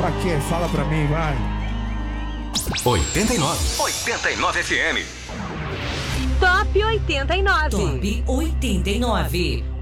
Pra quê? Fala pra mim, vai. 89 FM. Top 89. Top 89.